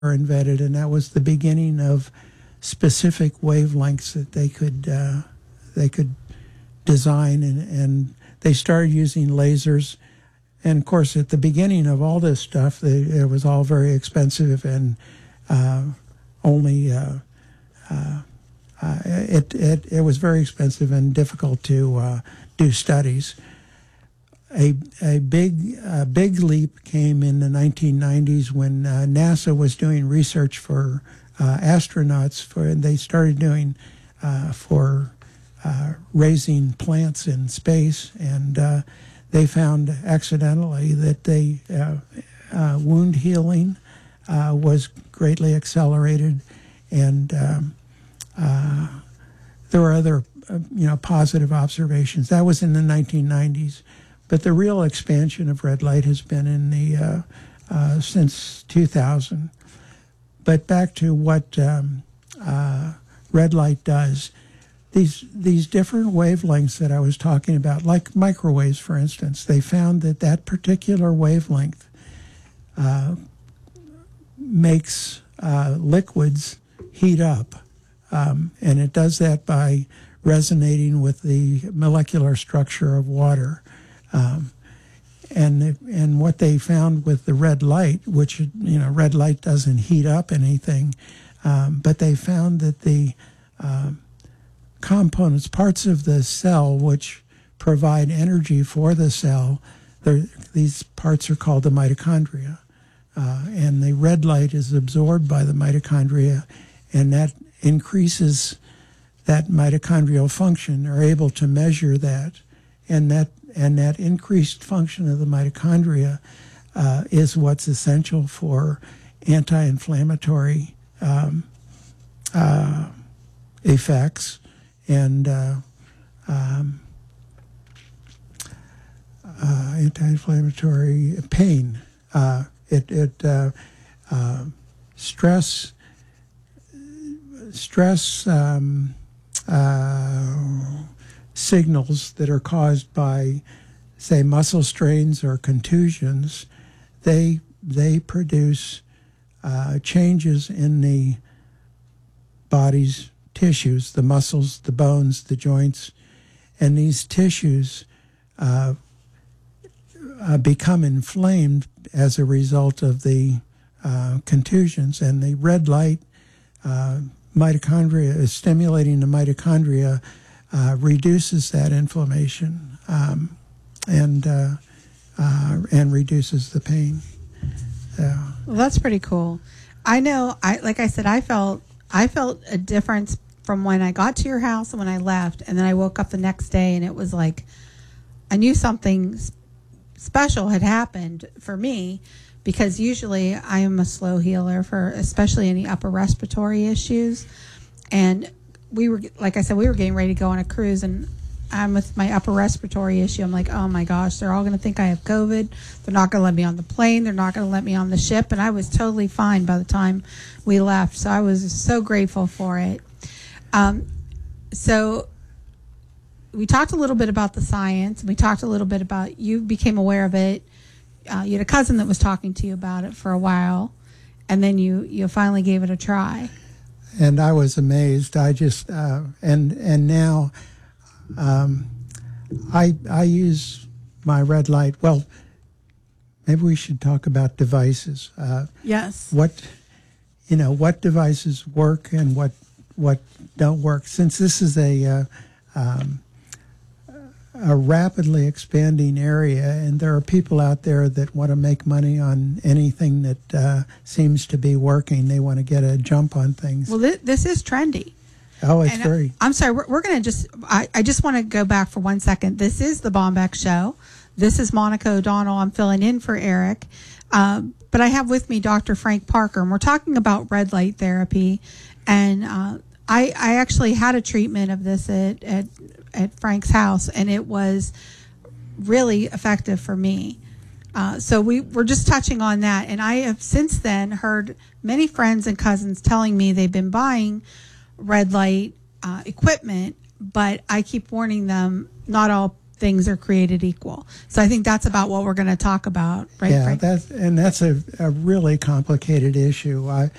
invented, and that was the beginning of specific wavelengths that they could design, and they started using lasers. And of course, at the beginning of all this stuff, it was all very expensive, and it was very expensive and difficult to do studies. A big leap came in the 1990s when NASA was doing research for astronauts, and they started doing for raising plants in space, and they found accidentally that wound healing was greatly accelerated, and there were other positive observations. That was in the 1990s. But the real expansion of red light has been in the since 2000. But back to what red light does, these different wavelengths that I was talking about, like microwaves, for instance, they found that particular wavelength makes liquids heat up, and it does that by resonating with the molecular structure of water. And what they found with the red light, which red light doesn't heat up anything, but they found that the components, parts of the cell which provide energy for the cell, these parts are called the mitochondria, and the red light is absorbed by the mitochondria, and that increases that mitochondrial function. They're able to measure that, and that increased function of the mitochondria is what's essential for anti-inflammatory effects and anti-inflammatory pain. Stress signals that are caused by, say, muscle strains or contusions, they produce changes in the body's tissues, the muscles, the bones, the joints, and these tissues become inflamed as a result of the contusions. And the red light mitochondria is stimulating the mitochondria, reduces that inflammation and reduces the pain. Well, that's pretty cool. I know. Like I said, I felt a difference from when I got to your house and when I left, and then I woke up the next day, and it was like I knew something special had happened for me, because usually I am a slow healer for especially any upper respiratory issues. And we were, like I said, we were getting ready to go on a cruise, and I'm with my upper respiratory issue. I'm like, oh my gosh, they're all going to think I have COVID. They're not going to let me on the plane. They're not going to let me on the ship. And I was totally fine by the time we left. So I was so grateful for it. So we talked a little bit about the science, and we talked a little bit about, you became aware of it. You had a cousin that was talking to you about it for a while, and then you finally gave it a try. And I was amazed. I just and now I use my red light. Well, maybe we should talk about devices. Yes. What devices work and what don't work. Since this is a rapidly expanding area, and there are people out there that want to make money on anything that seems to be working. They want to get a jump on things. Well, this is trendy. Oh, it's very. I'm sorry. We're going to I just want to go back for 1 second. This is the Bombeck Show. This is Monica O'Donnell. I'm filling in for Eric. But I have with me Dr. Frank Parker, and we're talking about red light therapy. And I actually had a treatment of this at Frank's house, and it was really effective for me. So we're just touching on that. And I have since then heard many friends and cousins telling me they've been buying red light equipment, but I keep warning them, not all things are created equal. So I think that's about what we're going to talk about, right? Yeah, Frank? that's a really complicated issue.